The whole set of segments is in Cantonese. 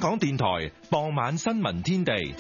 港電台傍晚新聞天地。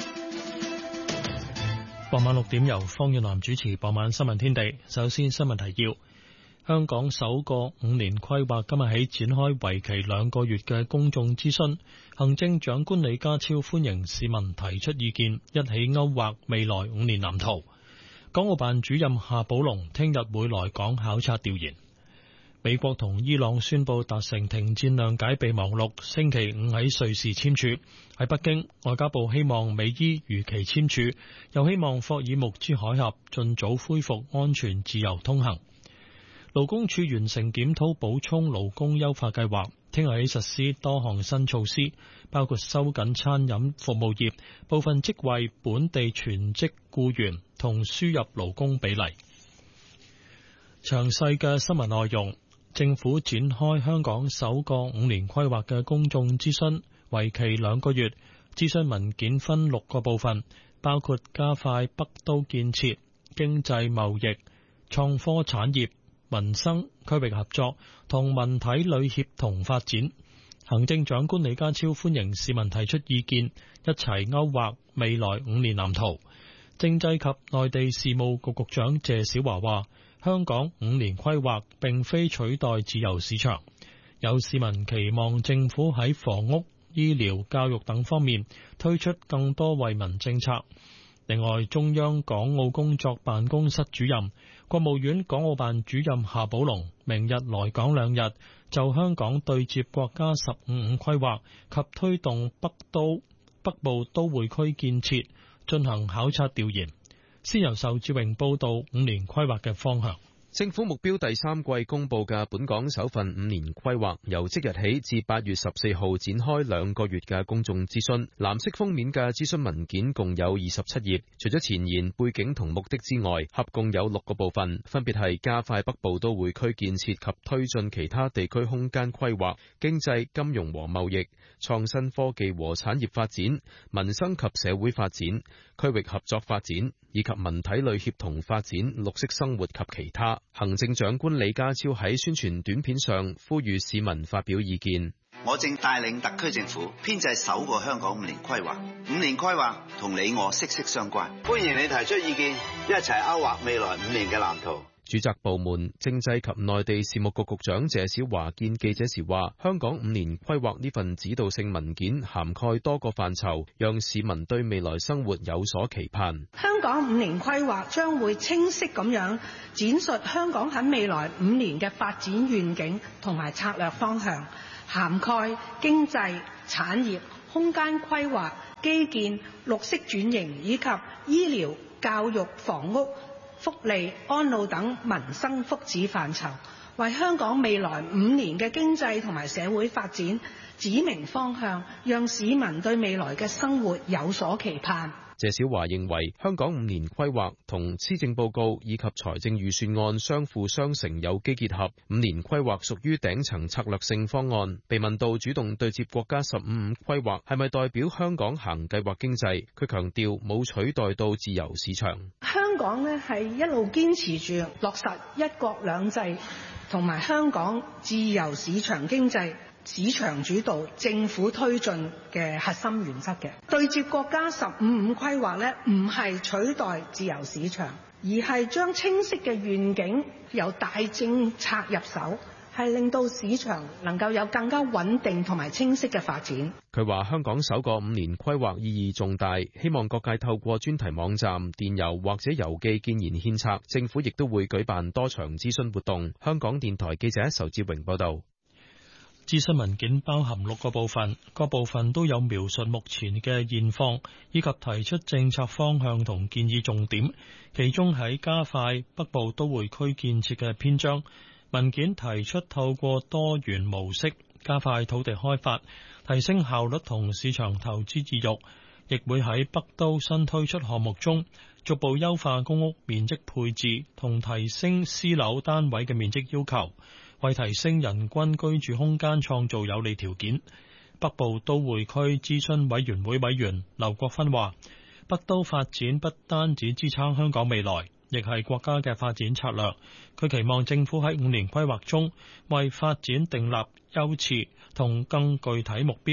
傍晚6點由方遠南主持傍晚新聞天地。首先新聞提要：香港首個5年規劃今日起展開為期2個月嘅公眾諮詢，行政長官李家超歡迎市民提出意見，一起勾畫未來5年藍圖。港澳辦主任夏寶龍聽日會來港考察調研。美國同伊朗宣布達成停戰諒解備忘錄，星期5喺瑞士簽署。喺北京，外交部希望美伊如期簽署，又希望霍爾木茲海峽盡早恢復安全自由通行。勞工處完成檢討補充勞工優化計劃，聽日起實施多項新措施，包括收緊餐飲服務業部分職位本地全職僱員同輸入勞工比例。詳細嘅新聞內容。政府展開香港首個5年規劃嘅公眾諮詢，為期2個月。諮詢文件分6個部分，包括加快北都建設、經濟貿易、創科產業、民生、區域合作同文體旅協同發展。行政長官李家超歡迎市民提出意見，一齊勾畫未來5年藍圖。政制及內地事務局局長謝小華話，香港5年規劃並非取代自由市場，有市民期望政府喺房屋、醫療、教育等方面推出更多惠民政策。另外，中央港澳工作辦公室主任、國務院港澳辦主任夏寶龍明日來港2日，就香港對接國家15五規劃及推動北部都會區建設進行考察調研。先由仇志榮報道5年規劃嘅方向。 政府目標第3季公布嘅本港首份5年規劃，由即日起至8月14號展開2個月嘅公眾諮詢。藍色封面嘅諮詢文件共有27頁，除咗前言、背景同目的之外，合共有6個部分，分別係加快北部都會區建設及推進其他地區空間規劃、經濟、金融和貿易、創新科技和產業發展、民生及社會發展、區域合作發展，以及文體旅協同發展、綠色生活及其他。行政長官李家超喺宣傳短片上呼籲市民發表意見。 我正帶領特區政府編製首個香港5年規劃，5年規劃同你我息息相關。歡迎你提出意見，一齊勾畫未來5年嘅藍圖。 主責部門政制及內地事務局局長謝小華見記者時話，香港5年規劃呢份指導性文件涵蓋多個範疇，讓市民對未來生活有所期盼。 香港5年規劃將會清晰咁樣展述香港喺未來5年嘅發展願景同埋策略方向，涵蓋經濟、產業、空間規劃、基建、綠色轉型以及醫療、教育、房屋、福利、安老等民生福祉範疇，為香港未來5年嘅經濟同埋社會發展指明方向，讓市民對未來嘅生活有所期盼。 謝小華認為，香港5年規劃同施政報告以及財政預算案相輔相成，有機結合。5年規劃屬於頂層策略性方案。被問到主動對接國家15五規劃係咪代表香港行計劃經濟，佢強調冇取代到自由市場。 香港呢係一路堅持住落實一國兩制同埋香港自由市場經濟，市場主導、政府推進嘅核心原則嘅。對接國家15五規劃呢，唔係取代自由市場，而係將清晰嘅願景由大政策入手，係令到市場能夠有更加穩定同埋清晰嘅發展。 佢話香港首個5年規劃意義重大，希望各界透過專題網站、電郵或者郵寄建言獻策。政府亦都會舉辦多場諮詢活動。香港電台記者仇志榮報道。 諮詢文件包含6個部分，各部分都有描述目前嘅現況，以及提出政策方向同建議重點。其中喺加快北部都會區建設嘅篇章，文件提出透過多元模式加快土地開發，提升效率同市場投資意欲，亦會喺北都新推出項目中逐步優化公屋面積配置同提升私樓單位嘅面積要求，為提升人均居住空間創造有利條件。北部都會區諮詢委員會委員劉國芬話，北都發展不單止支撐香港未來，亦係國家嘅發展策略。佢期望政府喺5年規劃中為發展訂立優次同更具體目標，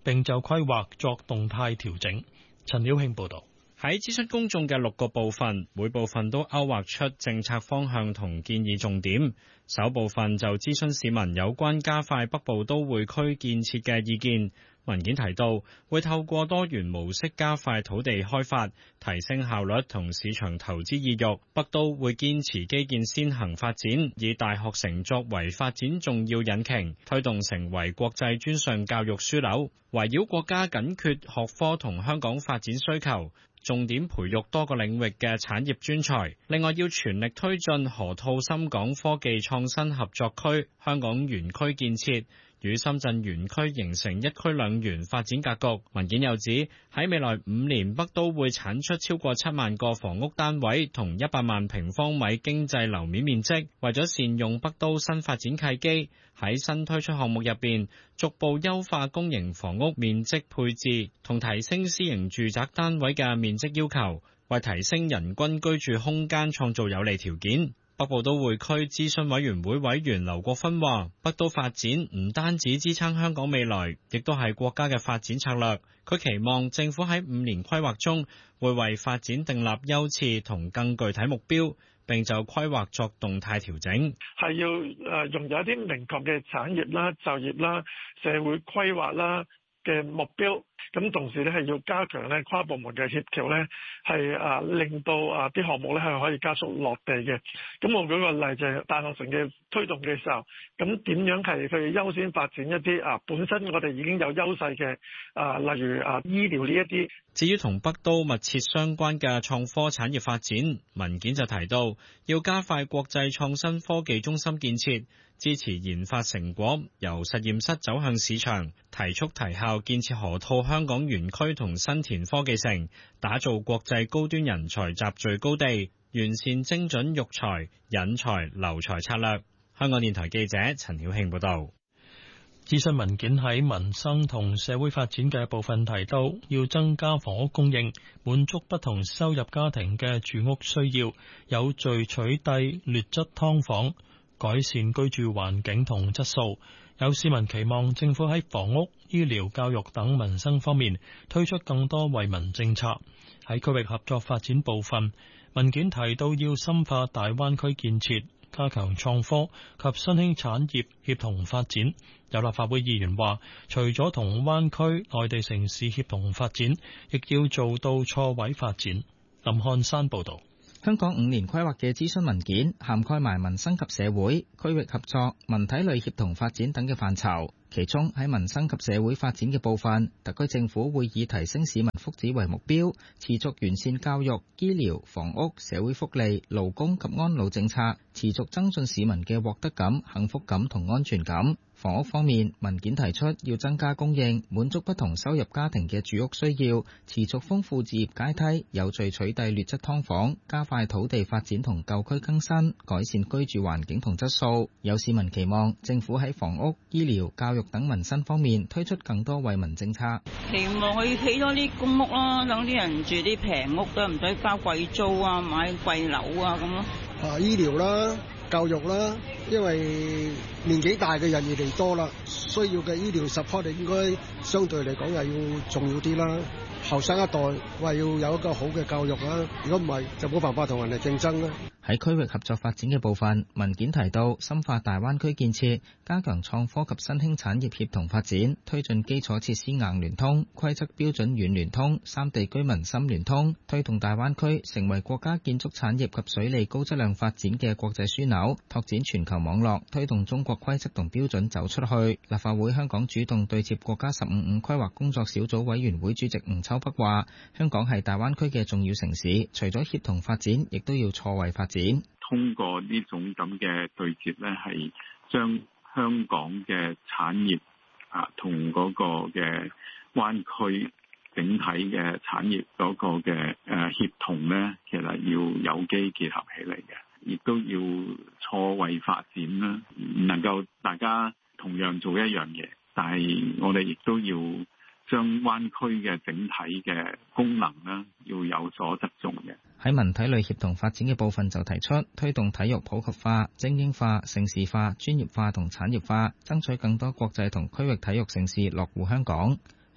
並就規劃作動態調整。陳曉慶報導。 喺諮詢公眾嘅6個部分，每部分都勾畫出政策方向同建議重點。首部分就諮詢市民有關加快北部都會區建設嘅意見。文件提到，會透過多元模式加快土地開發，提升效率同市場投資意欲。北都會堅持基建先行發展，以大學城作為發展重要引擎，推動成為國際專上教育樞紐，圍繞國家緊缺學科同香港發展需求，重點培育多個領域嘅產業專才。另外，要全力推進河套深港科技創新合作區香港園區建設，與深圳園區形成一區兩園發展格局。文件又指，喺未來5年，北都會產出超過7萬個房屋單位同100萬平方米經濟樓面面積。為咗善用北都新發展契機，喺新推出項目入邊，逐步優化公營房屋面積配置，同提升私營住宅單位嘅面積要求，為提升人均居住空間創造有利條件。北部都會區諮詢委員會委員劉國勳話，北都發展唔單止支撐香港未來，亦都係國家嘅發展策略。佢期望政府喺5年規劃中會為發展訂立優次同更具體目標，並就規劃作動態調整。 係要用有一啲明確嘅產業啦、就業啦、社會規劃啦嘅目標。咁同時咧係要加強咧跨部門嘅協調咧，係令到啲項目咧係可以加速落地嘅。咁我舉個例就係大學城嘅推動嘅時候，咁點樣係去優先發展一啲本身我哋已經有優勢嘅例如醫療呢一啲。 至於同北都密切相關嘅創科產業發展，文件就提到要加快國際創新科技中心建設，支持研發成果由實驗室走向市場，提速提效建設河套香港園區同新田科技城，打造國際高端人才集聚高地，完善精準育才、引才、留才策略。香港電台記者陳曉慶報道。 諮詢文件喺民生同社會發展嘅部分提到，要增加房屋供應，滿足不同收入家庭嘅住屋需要，有序取締劣質劏房，改善居住環境同質素。有市民期望政府喺房屋、醫療、教育等民生方面推出更多惠民政策。喺區域合作發展部分，文件提到要深化大灣區建設，加強創科及新興產業協同發展。有立法會議員話，除咗同灣區內地城市協同發展，亦要做到錯位發展。林漢山報導。 香港5年規劃嘅諮詢文件涵蓋埋民生及社會、區域合作、文體類協同發展等嘅範疇。其中喺民生及社會發展嘅部分，特區政府會以提升市民福祉為目標，持續完善教育、醫療、房屋、社會福利、勞工及安老政策，持續增進市民嘅獲得感、幸福感同安全感。房屋方面，文件提出要增加供應，滿足不同收入家庭嘅住屋需要，持續豐富置業階梯，有序取締劣質劏房，加快土地發展同舊區更新，改善居住環境同質素。有市民期望政府喺房屋、醫療、教育等民生方面推出更多惠民政策。 期望佢起多啲公屋啦，等啲人住啲平屋都唔使交貴租啊，買貴樓啊咁咯。 醫療啦。教育啦，因為年紀大嘅人越嚟越多啦，需要嘅醫療 support 應該相對嚟講係要重要啲啦。後生一代話要有一個好嘅教育啦，如果唔係就冇辦法同人哋競爭啦。 喺區域合作發展嘅部分，文件提到深化大灣區建設，加強創科及新興產業協同發展，推進基礎設施硬聯通、規則標準軟聯通、三地居民深聯通，推動大灣區成為國家建築產業及水利高質量發展嘅國際樞紐，拓展全球網絡，推動中國規則同標準走出去。立法會香港主動對接國家15+5規劃工作小組委員會主席吳秋北話，香港係大灣區嘅重要城市，除咗協同發展，亦都要錯位發展。 通過呢種咁嘅對接呢，係將香港嘅產業同嗰個嘅灣區整體嘅產業嗰個嘅協同呢，其實要有機結合起嚟嘅，亦都要錯位發展啦，唔能夠大家同樣做一樣嘢，但係我哋亦都要將灣區嘅整體嘅功能呢，要有所側重嘅。 喺文體類協同發展嘅部分就提出推動體育普及化、精英化、盛事化、專業化同產業化，爭取更多國際同區域體育盛事落戶香港。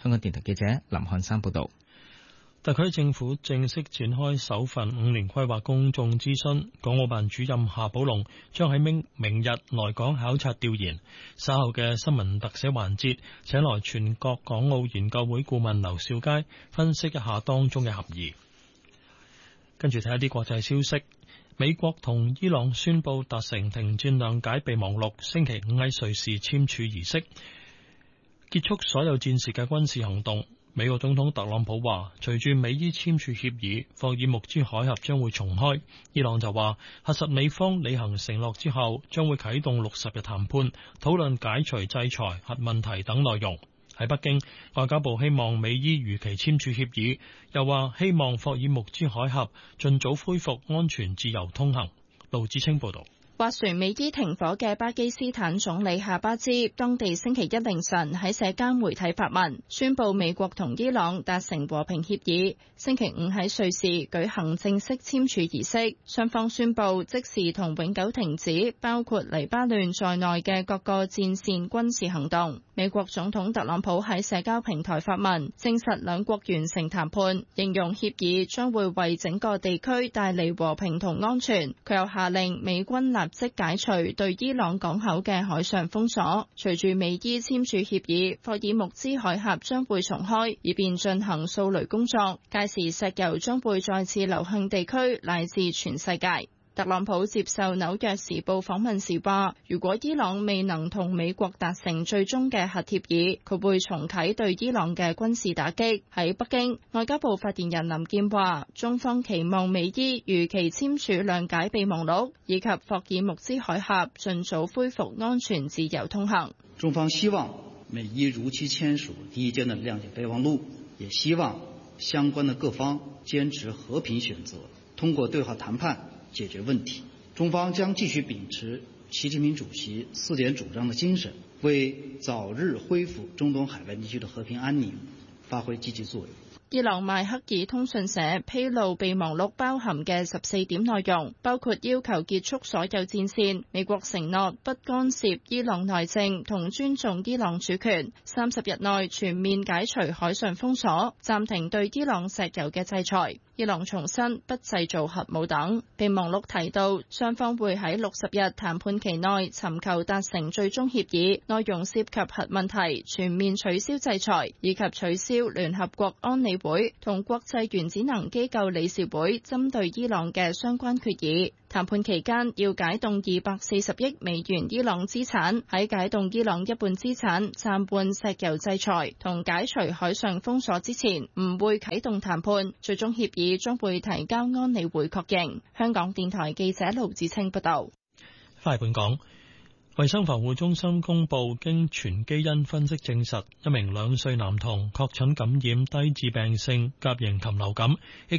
香港電台記者林漢山報道。 特區政府正式展開首份5年規劃公眾諮詢，港澳辦主任夏寶龍將喺明日來港考察調研。稍後嘅新聞特寫環節，請來全國港澳研究會顧問劉兆佳分析一下當中嘅含義。跟住睇下啲國際消息，美國同伊朗宣布達成停戰諒解備忘錄，星期五喺瑞士簽署儀式，結束所有戰時嘅軍事行動。美國總統特朗普話，隨住美伊簽署協議，霍爾木茲海峽將會重開。伊朗就話，核實美方履行承諾之後，將會啟動60日談判，討論解除制裁、核問題等內容。喺北京，外交部希望美伊如期簽署協議，又話希望霍爾木茲海峽盡早恢復安全自由通行。盧志清報道。 斡旋美伊停火嘅巴基斯坦總理夏巴茲，當地星期一凌晨喺社交媒體發文，宣布美國同伊朗達成和平協議，星期五喺瑞士舉行正式簽署儀式。雙方宣布即時同永久停止包括黎巴嫩在內嘅各個戰線軍事行動。美國總統特朗普喺社交平台發文，證實兩國完成談判，形容協議將會為整個地區帶嚟和平同安全。佢又下令美軍立即解除對伊朗港口嘅海上封鎖。隨住美伊簽署協議，霍爾木茲海峽將會重開，以便進行掃雷工作。屆時石油將會再次流向地區乃至全世界。特朗普接受紐約時報訪問時話，如果伊朗未能同美國達成最終嘅核協議，佢會重啟對伊朗嘅軍事打擊。喺北京，外交部發言人林健話，中方期望美伊如期簽署諒解備忘錄，以及霍爾木茲海峽盡早恢復安全自由通行。 中方希望美伊如期簽署第一階段諒解備忘錄，也希望相關的各方堅持和平選擇，通過對話談判解決問題。中方將繼續秉持習近平主席4點主張的精神，為早日恢復中東海灣地區的和平安寧發揮積極作用。 伊朗邁克爾通訊社披露備忘錄包含嘅14點內容，包括要求結束所有戰線，美國承諾不干涉伊朗內政同尊重伊朗主權，30日內全面解除海上封鎖，暫停對伊朗石油嘅制裁，伊朗重申不製造核武等。備忘錄提到，雙方會喺60日談判期內尋求達成最終協議，內容涉及核問題、全面取消制裁以及取消聯合國安理會同國際原子能機構理事會針對伊朗嘅相關決議。談判期間要解凍240億美元伊朗資產，喺解凍伊朗一半資產、暫緩石油制裁同解除海上封鎖之前，唔會啟動談判。最終協議將會提交安理會確認。香港電台記者盧子清報道。 翻嚟本港，衛生防護中心公布，經全基因分析證實，一名2歲男童確診感染低致病性甲型禽流感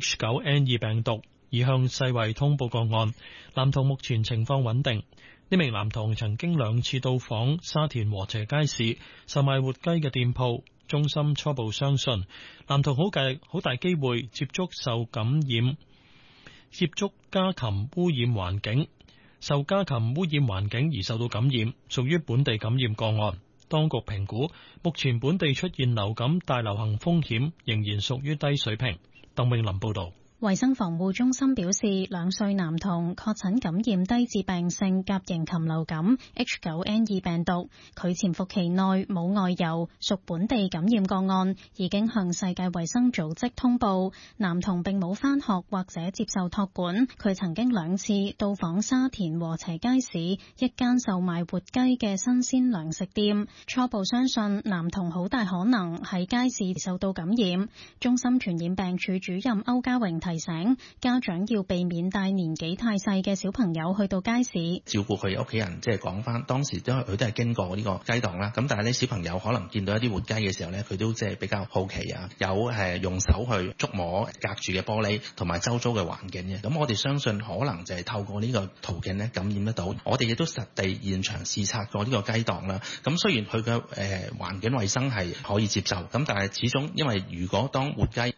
H9N2 病毒，已向世衛通報個案。男童目前情況穩定。呢名男童曾經2次到訪沙田禾輋街市售賣活雞嘅店鋪。中心初步相信，男童好大機會接觸家禽污染環境，受家禽污染環境而受到感染，屬於本地感染個案。當局評估，目前本地出現流感大流行風險仍然屬於低水平。鄧永林報道。 衛生防護中心表示，2歲男童確診感染低致病性甲型禽流感 H9N2 病毒，佢潛伏期內冇外遊，屬本地感染個案，已經向世界衛生組織通報。男童並冇返學或者接受託管，佢曾經2次到訪沙田禾輋街市一間售賣活雞嘅新鮮糧食店，初步相信男童好大可能喺街市受到感染。中心傳染病處主任歐家榮提醒家長要避免帶年紀太細嘅小朋友去到街市， 照顧佢屋企人，即係講翻當時因為佢都係經過呢個雞檔啦，咁但係呢小朋友可能見到一啲活雞嘅時候呢，佢都即係比較好奇啊，有用手去觸摸隔住嘅玻璃同埋周遭嘅環境嘅，咁我哋相信可能就係透過呢個途徑呢感染得到。我哋亦都實地現場視察過呢個雞檔啦，咁雖然佢嘅環境衛生係可以接受，咁但係始終因為如果當活雞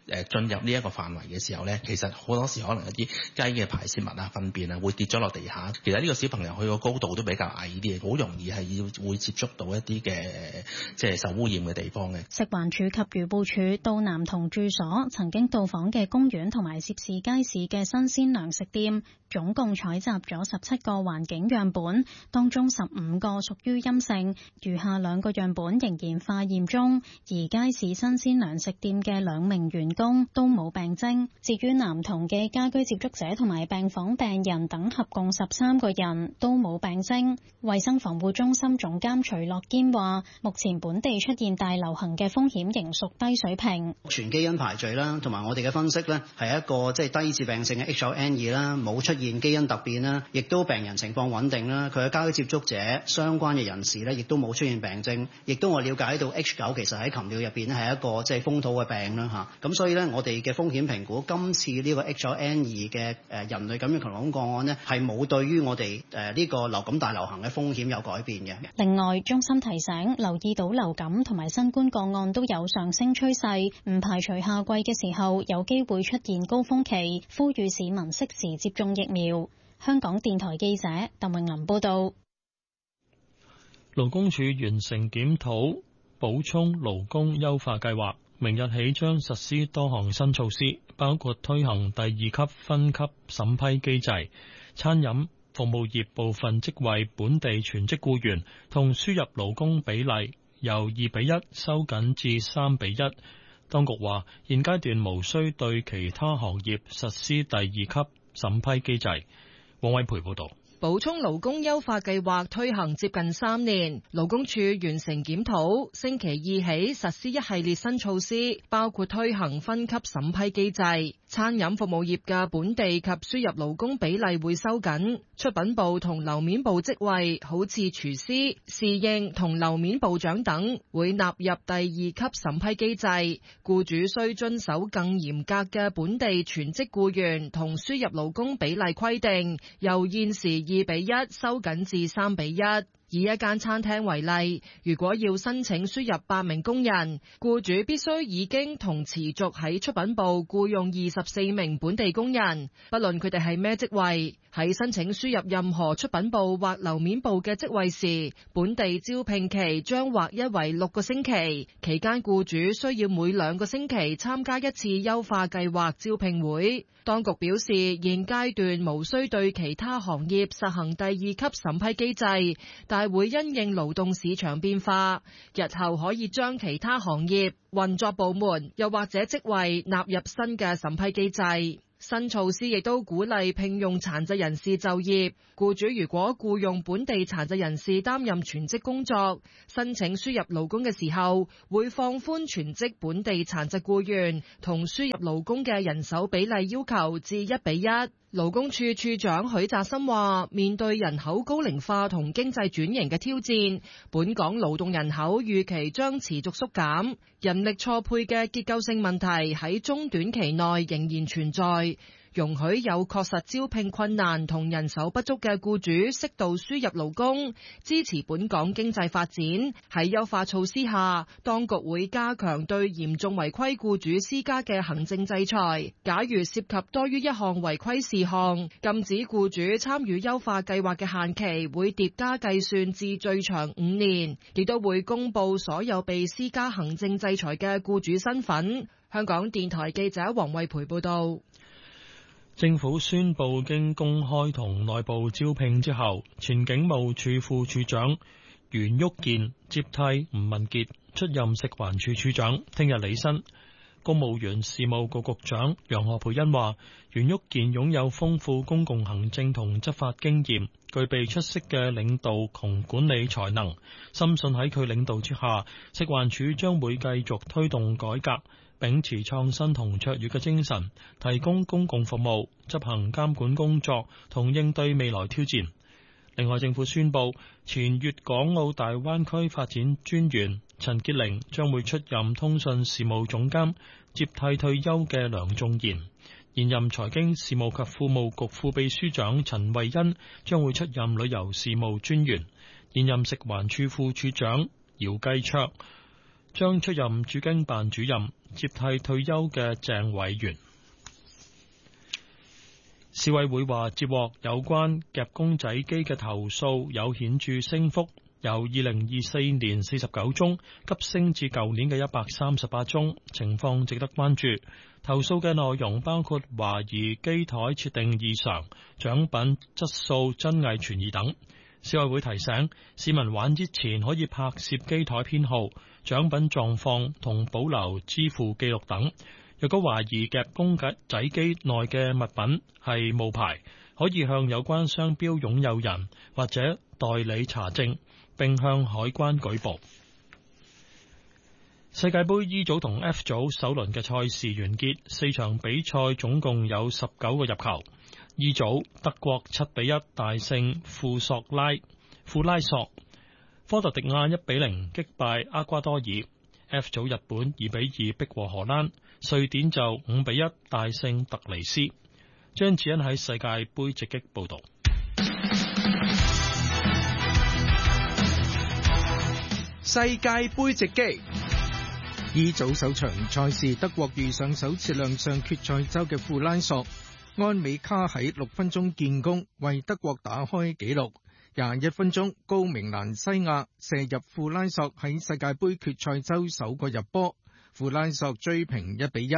進入呢一個範圍嘅時候咧，其實好多時可能一啲雞嘅排泄物啊、糞便啊會跌咗落地下。其實呢個小朋友佢個高度都比較矮啲，好容易係會接觸到一啲嘅即係受污染嘅地方嘅。 食環署及漁護署到男童住所曾經到訪嘅公園同埋涉事街市嘅新鮮糧食店，總共採集咗17個環境樣本，當中15個屬於陰性，餘下2個樣本仍然化驗中。而街市新鮮糧食店嘅2名員工都冇病徵。至於男童嘅家居接觸者同埋病房病人等合共13個人都冇病徵。衛生防護中心總監徐樂堅話，目前本地出現大流行嘅風險仍屬低水平。 全基因排序啦，同埋我哋嘅分析呢，係一個即係低致病性嘅 H5N2 啦，冇出現基因突變啦，亦都病人情況穩定啦。佢嘅家居接觸者相關嘅人士呢，亦都冇出現病徵，亦都我了解到 H9 其實喺禽鳥入邊咧係一個即係風土嘅病啦嚇。咁所以呢，我哋嘅風險評估今次呢個 H5N2 嘅人類感染禽流感個案呢，係冇對於我哋呢個流感大流行嘅風險有改變嘅。 另外，中心提醒留意到流感同埋新冠個案都有上升趨勢，唔排除夏季嘅時候有機會出現高峰期，呼籲市民適時接種疫苗。香港電台記者鄧穎琳報道。 勞工處完成檢討補充勞工優化計劃，明日起將實施多項新措施，包括推行第2級分級審批機制，餐飲服務業部分職位本地全職僱員同輸入勞工比例由2:1收緊至3:1。當局話，現階段無需對其他行業實施第2級審批機制。王偉培報導。 補充勞工優化計劃推行接近3年，勞工處完成檢討，星期2起實施一系列新措施，包括推行分級審批機制。餐飲服務業嘅本地及輸入勞工比例會收緊，出品部同樓面部職位，好似廚師、侍應同樓面部長等，會納入第2級審批機制。僱主須遵守更嚴格嘅本地全職僱員同輸入勞工比例規定，由現時2:1收緊至3:1。以一間餐廳為例，如果要申請輸入8名工人，僱主必須已經同持續喺出品部僱用24名本地工人，不論佢哋係咩職位。喺申請輸入任何出品部或樓面部嘅職位時，本地招聘期將劃一為6個星期，期間僱主需要每2個星期參加一次優化計劃招聘會。當局表示，現階段無需對其他行業實行第2級審批機制，但會因應勞動市場變化，日後可以將其他行業、運作部門又或者職位納入新嘅審批機制。新措施亦都鼓勵聘用殘疾人士就業，僱主如果僱用本地殘疾人士擔任全職工作，申請輸入勞工嘅時候，會放寬全職本地殘疾僱員同輸入勞工嘅人手比例要求至1:1。勞工處處長許澤森話，面對人口高齡化同經濟轉型嘅挑戰，本港勞動人口預期將持續縮減，人力錯配嘅結構性問題喺中短期內仍然存在。容許有確實招聘困難同人手不足嘅僱主適度輸入勞工，支持本港經濟發展。喺優化措施下，當局會加強對嚴重違規僱主施加嘅行政制裁。假如涉及多於一項違規事項，禁止僱主參與優化計劃嘅限期會疊加計算至最長5年，亦都會公佈所有被施加行政制裁嘅僱主身份。香港電台記者黃慧培報道。 政府宣布經公開同內部招聘之後，前警務處副處長袁旭健接替吳文傑出任食環署署長，聽日履新。公務員事務局局長楊何蓓茵話，袁旭健擁有豐富公共行政同執法經驗，具備出色嘅領導同管理才能，深信喺佢領導之下，食環署將會繼續推動改革，秉持創新同卓越嘅精神，提供公共服務，執行監管工作同應對未來挑戰。另外，政府宣布前粵港澳大灣區發展專員陳潔玲將會出任通訊事務總監，接替退休嘅梁仲賢。現任財經事務及庫務局副秘書長陳慧欣將會出任旅遊事務專員。現任食環署副署長姚繼卓將出任駐京辦主任，接替退休嘅鄭偉源。消委會話接獲有關夾公仔機嘅投訴有顯著升幅，由2024年49宗急升至舊年嘅138宗，情況值得關注。投訴嘅內容包括懷疑機台設定異常、獎品質素真偽存疑等。消委會提醒市民玩之前可以拍攝機台編號、獎品狀況同保留支付記錄等。若果懷疑夾公仔機內嘅物品係冒牌，可以向有關商標擁有人或者代理查證，並向海關舉報。世界盃 E 組同 F 組首輪嘅賽事完結，4場比賽總共有19個入球。E 組德國7-1大勝庫拉索，科特迪亞1-0擊敗厄瓜多爾。F 組日本2-2逼和荷蘭，瑞典就5-1大勝突尼斯。張子欣喺世界盃直擊報道。 世界盃直擊。E 組首場賽事，德國遇上首次亮相決賽周嘅庫拉索，安美卡喺6分鐘建功，為德國打開紀錄。21分鐘，高明蘭西亞射入庫拉索喺世界盃決賽周首個入波，庫拉索追平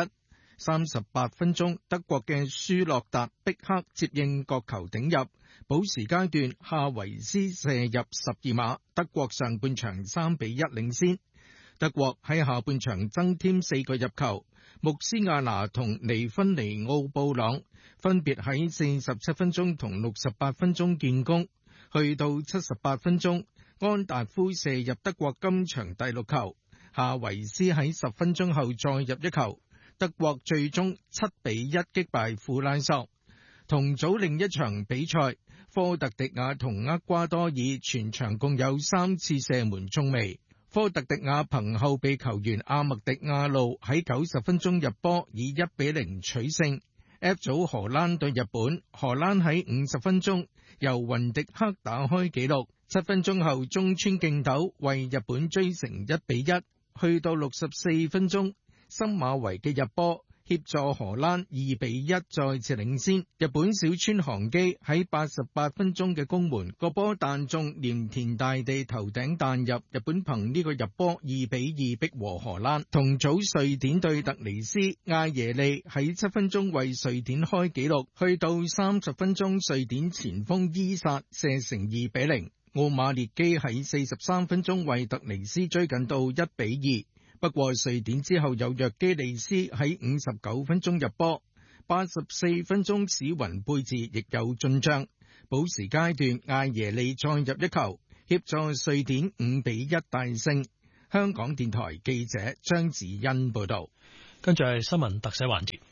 1-1。38分鐘，德國嘅舒洛達碧克接應角球頂入，補時階段夏維斯射入12碼，德國上半場3-1領先。德國喺下半場增添4個入球，穆斯亞拿同尼芬尼奧布朗分別喺47分鐘同68分鐘建功。去到78分鐘，安達夫射入德國今場第6球，夏維斯喺10分鐘後再入1球，德國最終7-1擊敗庫拉索。同組另一場比賽，科特迪亞同厄瓜多爾全場共有3次射門中楣，科特迪亞憑後備球員阿麥迪亞路喺90分鐘入波，以1-0取勝。F 組荷蘭對日本，荷蘭喺50分鐘由雲迪克打開紀錄，7分鐘後中村敬斗為日本追成1-1。去到64分鐘，森馬維嘅入波協助荷蘭2-1再次領先。日本小川航基喺88分鐘嘅攻門，個波彈中鎌田大地頭頂彈入，日本憑呢個入波2-2逼和荷蘭。同組瑞典對突尼斯，艾耶利喺7分鐘為瑞典開紀錄，去到30分鐘瑞典前鋒伊薩射成2-0。奧馬列基喺43分鐘為突尼斯追緊到1-2。不過瑞典之後有約基利斯喺59分鐘入波，84分鐘史雲貝治亦有進帳。補時階段艾耶利再入1球，協助瑞典5-1大勝。香港電台記者張子欣報道。 跟住係新聞特寫環節。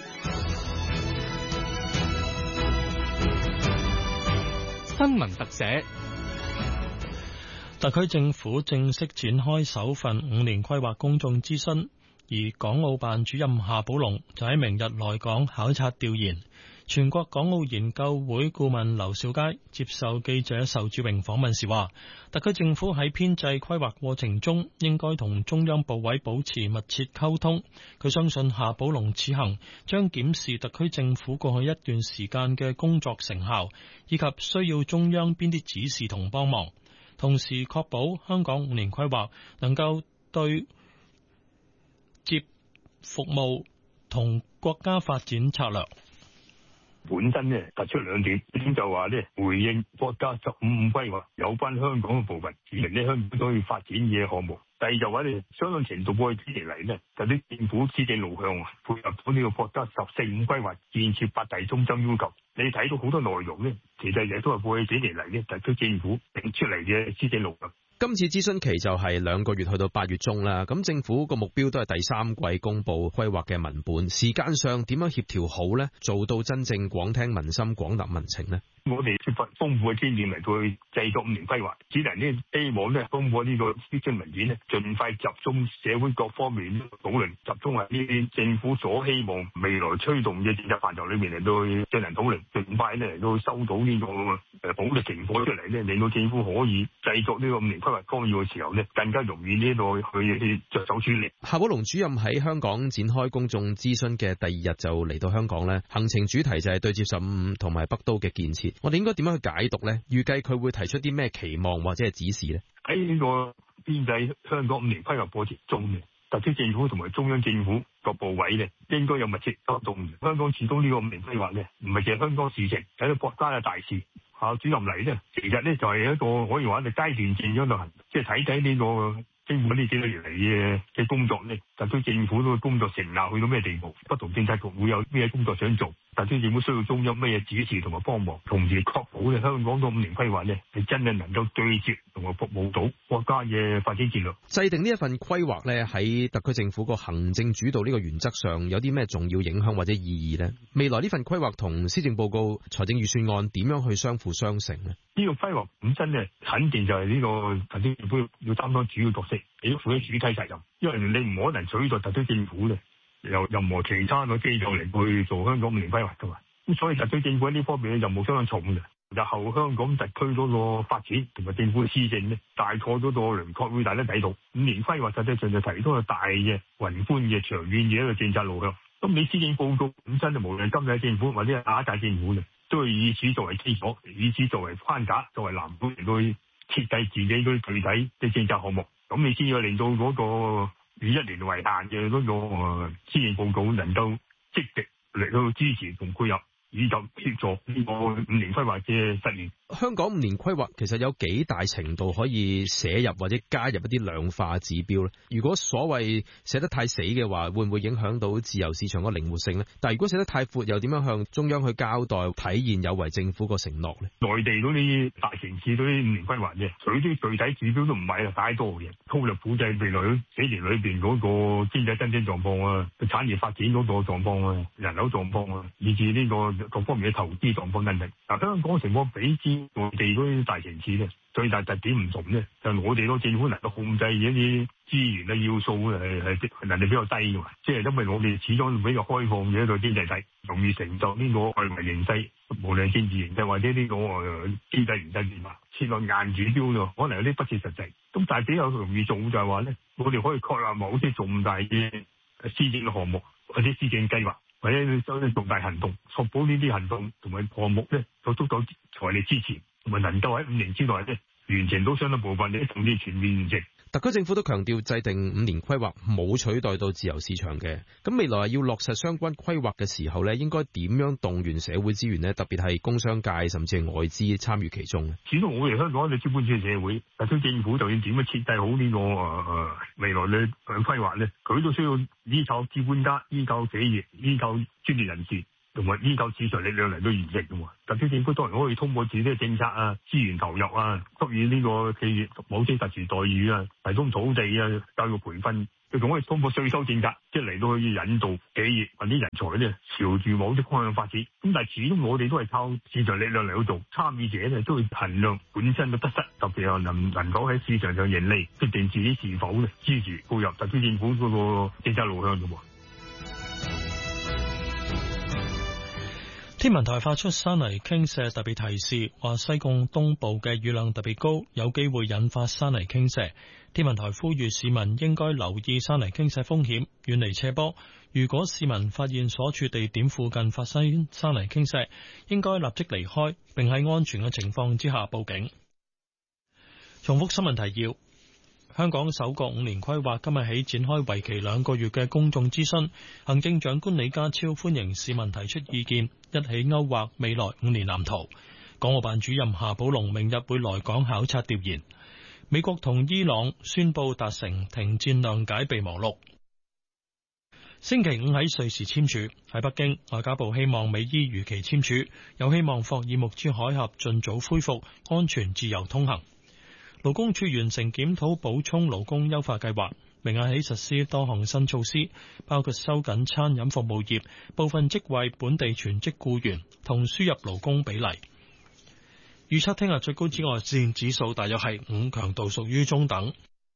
新聞特寫。 特區政府正式展開首份5年規劃公眾諮詢，而港澳辦主任夏寶龍就喺明日來港考察調研。全國港澳研究會顧問劉兆佳接受記者仇志榮訪問時話，特區政府喺編制規劃過程中應該同中央部委保持密切溝通。佢相信夏寶龍此行將檢視特區政府過去一段時間嘅工作成效，以及需要中央邊啲指示同幫忙，同時確保香港5年規劃能夠對接服務同國家發展策略。 本身咧突出兩點，一點就話咧回應國家15規劃有關香港嘅部分，指明咧香港都要發展嘅項目。第二就話咧相當程度過去幾年嚟咧，就啲政府施政路向配合到呢個國家14、5規劃建設8大中心要求。你睇到好多內容咧，其實亦都係過去幾年嚟咧特區政府定出嚟嘅施政路向。 今次諮詢期就係2個月去到8月中啦，咁政府個目標都係第3季公布規劃嘅文本，時間上點樣協調好呢？做到真正廣聽民心、廣納民情呢？ 我哋缺乏豐富嘅經驗嚟到去製作5年規劃，只能呢希望呢通過呢個諮詢文件呢，盡快集中社會各方面討論，集中喺呢啲政府所希望未來推動嘅政策範疇裏面嚟到去進行討論，盡快呢嚟到收到呢個好嘅情況出嚟咧，令到政府可以製作呢個5年規劃綱要嘅時候咧，更加容易呢個去着手處理。 夏寶龍主任喺香港展開公眾諮詢嘅第2日就嚟到香港咧，行程主題就係對接15同埋北都嘅建設。我哋應該點樣去解讀咧？預計佢會提出啲咩期望或者係指示咧？ 喺呢個編製香港5年規劃過程中嘅特區政府同埋中央政府各部委咧，應該有密切溝通。香港始終呢個5年規劃咧，唔係淨係香港事情，係一個國家嘅大事。夏主任嚟咧，其實咧就係一個可以話係階段性咁度行，即係睇睇呢個政府呢幾個月嚟嘅工作咧，特區政府嗰個工作成效去到咩地步，不同政策局會有咩工作想做，特區政府需要中央咩指示同埋幫忙，同時確保咧香港個5年規劃咧係真係能夠對接同埋服務到國家嘅發展戰略。 制定呢一份規劃咧，喺特區政府個行政主導呢個原則上有啲咩重要影響或者意義呢？未來呢份規劃同施政報告、財政預算案點樣去相輔相成呢？ 呢個規劃本身咧，肯定就係呢個特區政府要擔當主要角色，亦都負起主體責任。因為你唔可能取代特區政府咧，由任何其他嘅機構嚟去做香港5年規劃噶嘛。咁所以特區政府喺呢方面嘅任務相當重嘅。日後香港特區嗰個發展同埋政府嘅施政咧，大概嗰個輪廓會大家睇到。5年規劃實際上就提出個大嘅宏觀嘅長遠嘅一個政策路向。咁你施政報告本身就無論今屆政府或者下一屆政府嘅，都係以此作為基礎，以此作為框架，作為藍圖嚟去設計自己嗰啲具體嘅政策項目。咁你先要令到嗰個以1年為限嘅嗰個施政報告能夠積極嚟去支持同配合，以及協助呢個5年規劃嘅實現。 香港5年規劃其實有幾大程度可以寫入或者加入一啲量化指標咧？如果所謂寫得太死嘅話，會唔會影響到自由市場個靈活性咧？但係如果寫得太闊，又點樣向中央去交代體現有為政府個承諾咧？ 內地嗰啲大城市嗰啲5年規劃嘅，佢啲具體指標都唔係太多嘅，粗略估計未來幾年裏邊嗰個經濟增長狀況啊、產業發展嗰個狀況啊、人口狀況啊，以至呢個各方面嘅投資狀況等等。嗱，香港情況比之內地嗰啲大城市咧，最大特點唔同咧，就係我哋個政府能夠控制一啲資源嘅要素係能力比較低嘅嘛，即係因為我哋始終比較開放嘅一個經濟體，容易承受呢個外圍形勢，無論政治形勢或者呢個經濟形勢變化，設立硬指標咯，可能有啲不切實際。咁但係比較容易做就係話咧，我哋可以確立某啲重大嘅施政嘅項目或者施政計劃，或者收啲重大行動，確保呢啲行動同埋項目咧有足夠財力支持，同埋能夠喺5年之內咧完成到相當部分，甚至全面完成。 特區政府都強調制定5年規劃冇取代到自由市場嘅，咁未來要落實相關規劃嘅時候咧，應該點樣動員社會資源呢？特別係工商界甚至係外資參與其中。 始終我哋香港嘅資本主義社會，特區政府就要點樣設計好呢個未來嘅規劃咧？佢都需要依靠資本家、依靠企業、依靠專業人士，同埋依靠市場力量嚟到完成嘅喎。特區政府當然可以通過自己嘅政策啊、資源投入啊，給予呢個企業某些特殊待遇啊，提供土地啊、教育培訓，佢仲可以通過稅收政策，即係嚟到去引導企業或者人才咧朝住某啲方向發展。咁但係始終我哋都係靠市場力量嚟去做，參與者咧都會衡量本身嘅得失，特別係能夠喺市場上盈利，決定自己是否咧支持配合特區政府嗰個政策路向嘅喎。 天文台發出山泥傾瀉特別提示，話西貢東部嘅雨量特別高，有機會引發山泥傾瀉。天文台呼籲市民應該留意山泥傾瀉風險，遠離斜坡。如果市民發現所處地點附近發生山泥傾瀉，應該立即離開，並喺安全嘅情況之下報警。重複新聞提要。香港首個5年規劃今日起展開為期2個月嘅公眾諮詢，行政長官李家超歡迎市民提出意見，一起勾畫未來5年藍圖。港澳辦主任夏寶龍明日會來港考察調研。美國同伊朗宣布達成停戰諒解備忘錄。星期5喺瑞士簽署。喺北京，外交部希望美伊如期簽署，又希望霍爾木茲海峽盡早恢復安全自由通行。勞工處完成檢討補充勞工優化計劃，明日起實施多項新措施，包括收緊餐飲服務業部分職位本地全職僱員同輸入勞工比例。預測聽日最高紫外線指數大約係5，強度屬於中等。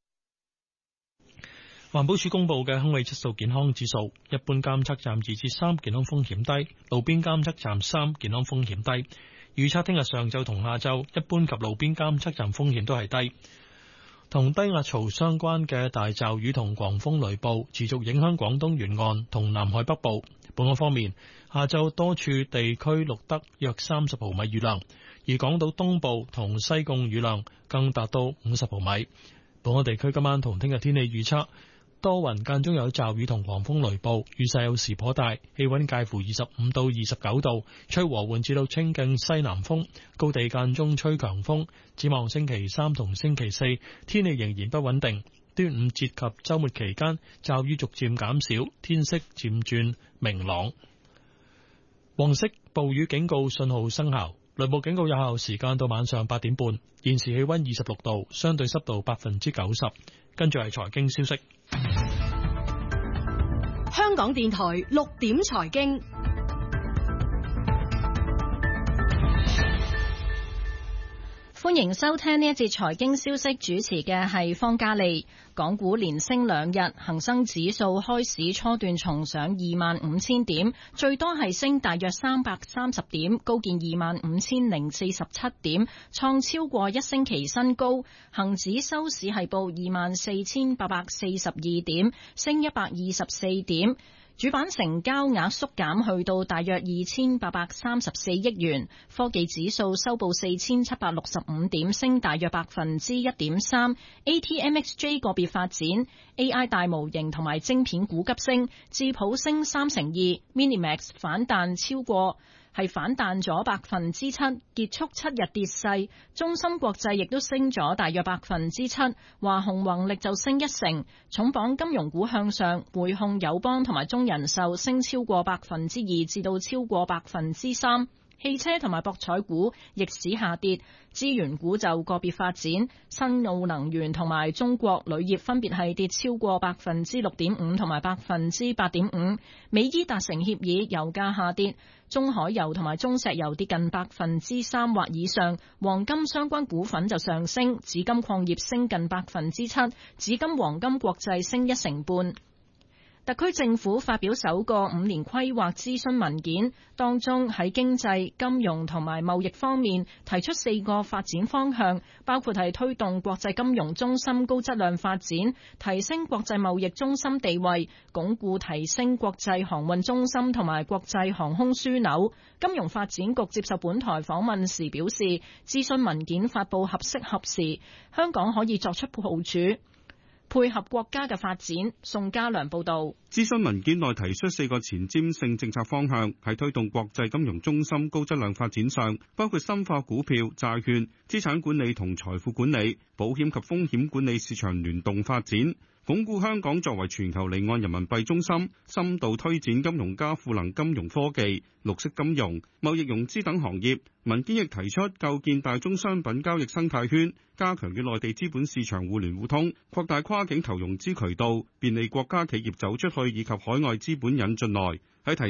環保署公布嘅空氣質素健康指數，一般監測站2至3，健康風險低；路邊監測站3，健康風險低。 預測聽日上晝同下晝一般及路邊監測站風險都係低。同低壓槽相關嘅大驟雨同狂風雷暴持續影響廣東沿岸同南海北部。本港方面，下晝多處地區錄得約30毫米雨量，而港島東部同西貢雨量更達到50毫米。本港地區今晚同聽日天氣預測，多雲間中有驟雨同狂風雷暴，雨勢有時頗大，氣溫介乎25到29度，吹和緩至到清勁西南風，高地間中吹強風。展望星期三同星期四，天氣仍然不穩定。端午節及週末期間，驟雨逐漸減少，天色漸轉明朗。黃色暴雨警告信號生效，雷暴警告有效時間到晚上8點半。現時氣溫26度，相對濕度90%。跟住係財經消息。 香港電台6點財經。 歡迎收聽呢一節財經消息，主持嘅係方嘉利。港股連升2日，恒生指數開市初段重上25,000點，最多係升大約330點，高見25,047點，創超過一星期新高。恒指收市係報24,842點，升124點。主板成交額縮減去到大約2,834億元，科技指數收報4,765點，升大約1.3%。ATMXJ 個別發展 ，AI 大模型同埋晶片股急升，智普升2%， Minimax 反彈咗7%，結束7日跌勢。中芯國際亦都升咗大約7%，華虹宏力就升1%。重磅金融股向上，匯控、友邦同埋中人壽升超過2%至到超過3%。汽車同埋博彩股逆市下跌，資源股就個別發展，新奧能源同埋中國鋁業分別係跌超過6.5%同埋8.5%。美伊達成協議，油價下跌，中海油同埋中石油跌近3%或以上，黃金相關股份就上升，紫金礦業升近7%，紫金黃金國際升1.5%。特區政府發表首個5年規劃諮詢文件，當中喺經濟、金融同埋貿易方面提出4個發展方向，包括係推動國際金融中心高質量發展，提升國際貿易中心地位，鞏固提升國際航運中心同埋國際航空樞紐。金融發展局接受本台訪問時表示，諮詢文件發布合適合時，香港可以作出部署，配合國家嘅發展。宋家良報道。 諮詢文件內提出4個前瞻性政策方向，喺推動國際金融中心高質量發展上，包括深化股票、債券、資產管理同財富管理、保險及風險管理市場聯動發展，鞏固香港作為全球離岸人民幣中心，深度推展金融加賦能金融科技、綠色金融、貿易融資等行業。文件亦提出構建大宗商品交易生態圈，加強與內地資本市場互聯互通，擴大跨境投融資渠道，便利國家企業走出去以及海外資本引進來。喺提